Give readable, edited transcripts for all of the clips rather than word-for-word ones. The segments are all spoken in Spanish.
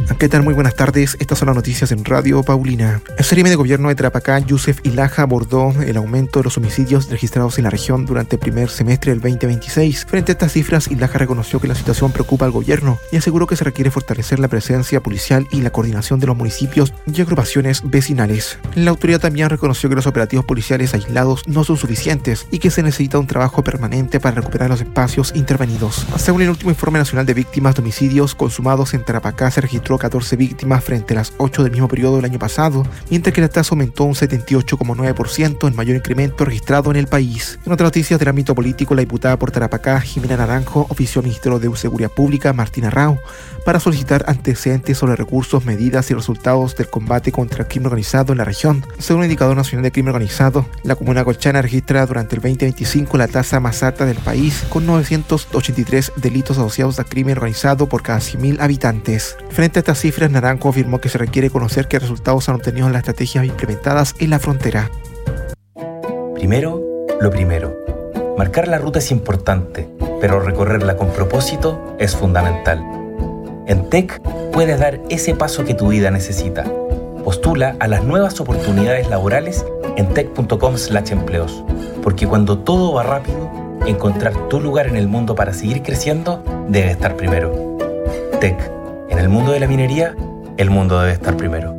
¿Qué tal? Muy buenas tardes. Estas son las noticias en Radio Paulina. El CRM de gobierno de Tarapacá, Yusef Ilaja, abordó el aumento de los homicidios registrados en la región durante el primer semestre del 2026. Frente a estas cifras, Ilaja reconoció que la situación preocupa al gobierno y aseguró que se requiere fortalecer la presencia policial y la coordinación de los municipios y agrupaciones vecinales. La autoridad también reconoció que los operativos policiales aislados no son suficientes y que se necesita un trabajo permanente para recuperar los espacios intervenidos. Según el último informe nacional de víctimas de homicidios consumados en Tarapacá, se registró 14 víctimas frente a las 8 del mismo periodo del año pasado, mientras que la tasa aumentó un 78,9%, el mayor incremento registrado en el país. En otras noticias del ámbito político, la diputada por Tarapacá, Jimena Naranjo, ofició al ministro de Seguridad Pública, Martín Arrau, para solicitar antecedentes sobre recursos, medidas y resultados del combate contra el crimen organizado en la región. Según el Indicador Nacional de Crimen Organizado, la comuna colchana registra durante el 2025 la tasa más alta del país, con 983 delitos asociados al crimen organizado por cada 100.000 habitantes. Frente a estas cifras, Naranjo afirmó que se requiere conocer qué resultados han obtenido las estrategias implementadas en la frontera. Primero, lo primero. Marcar la ruta es importante, pero recorrerla con propósito es fundamental. En TEC puedes dar ese paso que tu vida necesita. Postula a las nuevas oportunidades laborales en tec.com/empleos, porque cuando todo va rápido, encontrar tu lugar en el mundo para seguir creciendo debe estar primero. TEC. En el mundo de la minería, el mundo debe estar primero.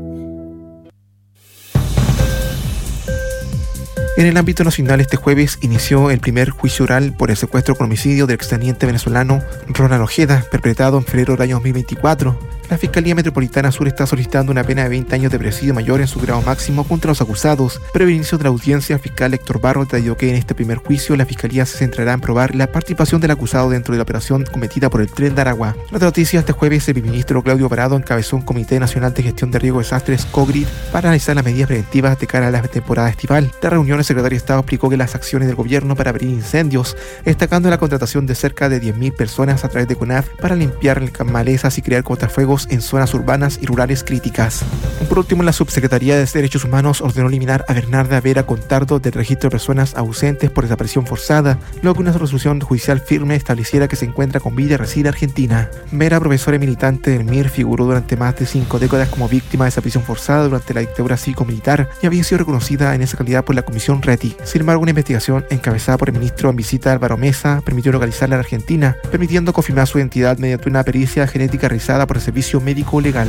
En el ámbito nacional, este jueves inició el primer juicio oral por el secuestro con homicidio del exteniente venezolano Ronald Ojeda, perpetrado en febrero del año 2024. La Fiscalía Metropolitana Sur está solicitando una pena de 20 años de presidio mayor en su grado máximo contra los acusados. Previo al inicio de la audiencia, el fiscal Héctor Barro detalló que en este primer juicio la Fiscalía se centrará en probar la participación del acusado dentro de la operación cometida por el Tren de Aragua. En otra noticia, este jueves el ministro Claudio Parado encabezó un Comité Nacional de Gestión de Riesgo de Desastres, COGRID, para analizar las medidas preventivas de cara a la temporada estival. La reunión, el secretario de Estado explicó que las acciones del gobierno para prevenir incendios, destacando la contratación de cerca de 10.000 personas a través de CONAF para limpiar malezas y crear cortafuegos en zonas urbanas y rurales críticas. Por último, la Subsecretaría de Derechos Humanos ordenó eliminar a Bernarda Vera Contardo del registro de personas ausentes por desaparición forzada, luego que una resolución judicial firme estableciera que se encuentra con vida y reside en Argentina. Vera, profesora y militante del MIR, figuró durante más de 5 décadas como víctima de desaparición forzada durante la dictadura cívico-militar y había sido reconocida en esa calidad por la Comisión RETI. Sin embargo, una investigación encabezada por el ministro en visita Álvaro Mesa permitió localizarla en Argentina, permitiendo confirmar su identidad mediante una pericia genética realizada por el Servicio Médico Legal.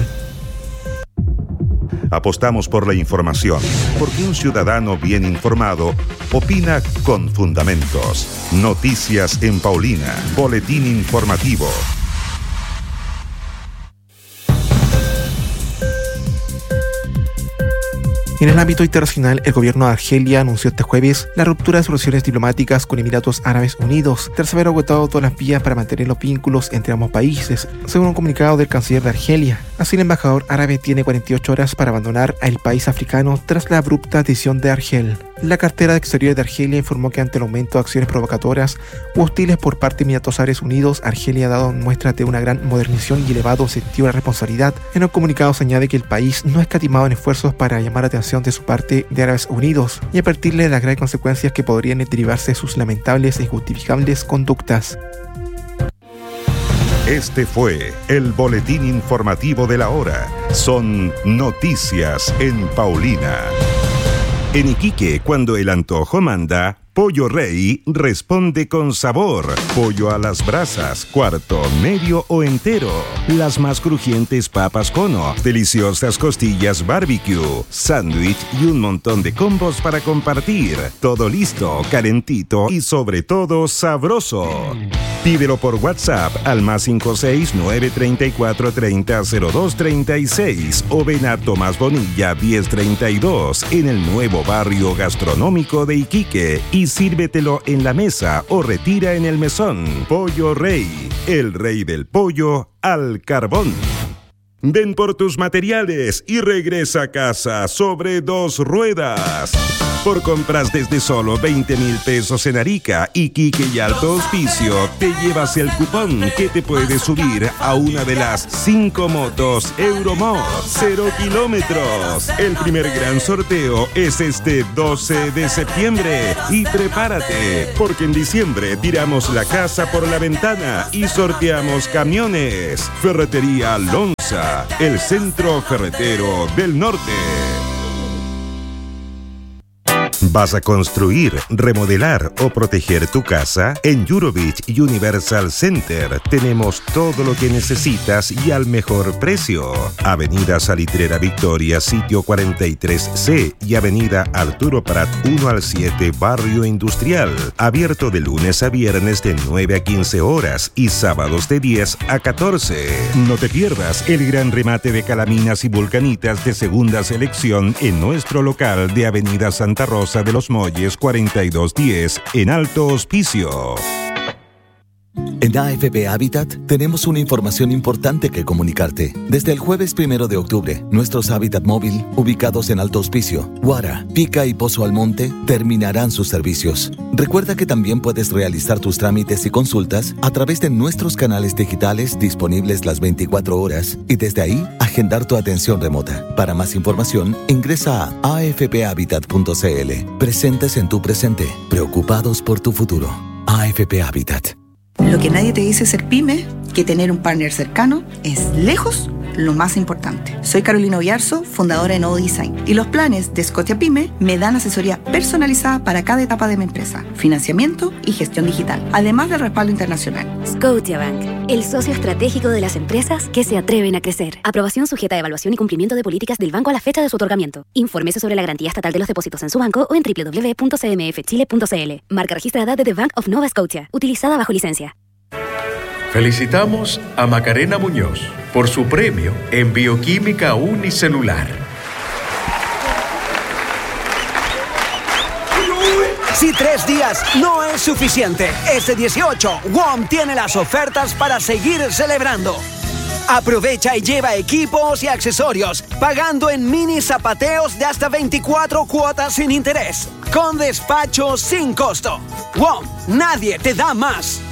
Apostamos por la información, porque un ciudadano bien informado opina con fundamentos. Noticias en Paulina, boletín informativo. En el ámbito internacional, el gobierno de Argelia anunció este jueves la ruptura de sus relaciones diplomáticas con Emiratos Árabes Unidos, tras haber agotado todas las vías para mantener los vínculos entre ambos países, según un comunicado del canciller de Argelia. Así, el embajador árabe tiene 48 horas para abandonar el país africano tras la abrupta decisión de Argel. La cartera de Exteriores de Argelia informó que ante el aumento de acciones provocadoras u hostiles por parte de Emiratos Árabes Unidos, Argelia ha dado muestras de una gran modernización y elevado sentido de responsabilidad. En un comunicado se añade que el país no ha escatimado en esfuerzos para llamar la atención de su parte de Árabes Unidos y advertirle de las graves consecuencias que podrían derivarse de sus lamentables e injustificables conductas. Este fue el boletín informativo de la hora. Son noticias en Paulina. En Iquique, cuando el antojo manda, Pollo Rey responde con sabor. Pollo a las brasas, cuarto, medio o entero. Las más crujientes papas cono, deliciosas costillas barbecue, sándwich y un montón de combos para compartir. Todo listo, calentito y sobre todo sabroso. Pídelo por WhatsApp al +56 934 30 02 36 o ven a Tomás Bonilla 1032 en el nuevo barrio gastronómico de Iquique y sírvetelo en la mesa o retira en el mesón. Pollo Rey, el rey del pollo al carbón. Ven por tus materiales y regresa a casa sobre 2 ruedas. Por compras desde solo 20.000 pesos en Arica, Iquique y Alto Hospicio, te llevas el cupón que te puede subir a una de las 5 motos Euromod 0 kilómetros. El primer gran sorteo es este 12 de septiembre. Y prepárate, porque en diciembre tiramos la casa por la ventana y sorteamos camiones. Ferretería Lonza, el centro ferretero del norte. ¿Vas a construir, remodelar o proteger tu casa? En Eurovich Universal Center tenemos todo lo que necesitas y al mejor precio. Avenida Salitrera Victoria, sitio 43C y Avenida Arturo Prat 1 al 7, Barrio Industrial. Abierto de lunes a viernes de 9 a 15 horas y sábados de 10 a 14. No te pierdas el gran remate de calaminas y vulcanitas de segunda selección en nuestro local de Avenida Santa Rosa de los Molles 4210 en Alto Hospicio. En AFP Habitat tenemos una información importante que comunicarte. Desde el jueves 1 de octubre, nuestros Habitat móvil, ubicados en Alto Hospicio, Guara, Pica y Pozo Almonte, terminarán sus servicios. Recuerda que también puedes realizar tus trámites y consultas a través de nuestros canales digitales disponibles las 24 horas y desde ahí agendar tu atención remota. Para más información, ingresa a afphabitat.cl. Presentes en tu presente, preocupados por tu futuro. AFP Habitat. Lo que nadie te dice ser pyme, que tener un partner cercano es lejos lo más importante. Soy Carolina Oyarzo, fundadora de Novo Design, y los planes de Scotia Pyme me dan asesoría personalizada para cada etapa de mi empresa, financiamiento y gestión digital, además del respaldo internacional. Scotiabank, el socio estratégico de las empresas que se atreven a crecer. Aprobación sujeta a evaluación y cumplimiento de políticas del banco a la fecha de su otorgamiento. Infórmese sobre la garantía estatal de los depósitos en su banco o en www.cmfchile.cl. Marca registrada de The Bank of Nova Scotia, utilizada bajo licencia. Felicitamos a Macarena Muñoz por su premio en Bioquímica Unicelular. Si 3 días no es suficiente, este 18, WOM tiene las ofertas para seguir celebrando. Aprovecha y lleva equipos y accesorios, pagando en mini zapateos de hasta 24 cuotas sin interés, con despacho sin costo. WOM, nadie te da más.